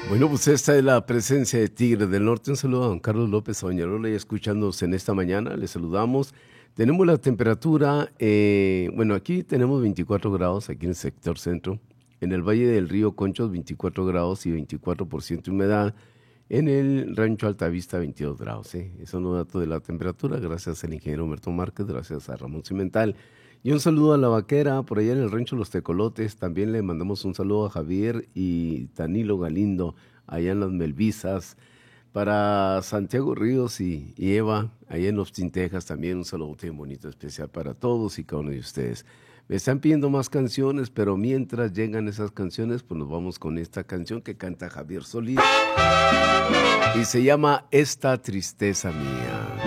Bueno, pues esta es la presencia de Tigre del Norte. Un saludo a don Carlos López Oñarola y escuchándonos en esta mañana. Les saludamos. Tenemos la temperatura, bueno, aquí tenemos 24 grados, aquí en el sector centro. En el Valle del Río Conchos, 24 grados y 24% de humedad. En el Rancho Altavista, 22 grados. Esos son los datos de la temperatura. Gracias al ingeniero Humberto Márquez, gracias a Ramón Cimental. Y un saludo a La Vaquera, por allá en el Rancho Los Tecolotes. También le mandamos un saludo a Javier y Danilo Galindo, allá en Las Melvisas. Para Santiago Ríos y Eva, allá en Austin, Texas, también un saludo bien bonito, especial para todos y cada uno de ustedes. Me están pidiendo más canciones, pero mientras llegan esas canciones, pues nos vamos con esta canción que canta Javier Solís y se llama Esta Tristeza Mía.